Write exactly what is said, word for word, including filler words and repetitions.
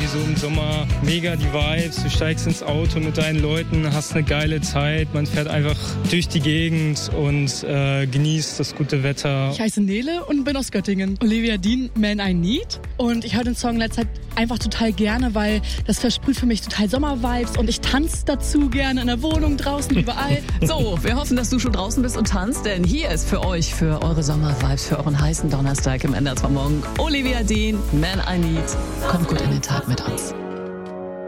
so im Sommer mega die Vibes. Du steigst ins Auto mit deinen Leuten, hast eine geile Zeit. Man fährt einfach durch die Gegend und äh, genießt das gute Wetter. Ich heiße Nele und bin aus Göttingen. Olivia Dean, Man I Need. Und ich höre den Song in letzter Zeit einfach total gerne, weil das versprüht für mich total Sommervibes und ich tanze dazu gerne in der Wohnung, draußen, überall. So, wir hoffen, dass du schon draußen bist und tanzt, denn hier ist für euch, für eure Sommervibes, für euren heißen Donnerstag im N D R zwei Morgen Olivia Dean, Man I Need. Kommt gut in den Tag mit uns.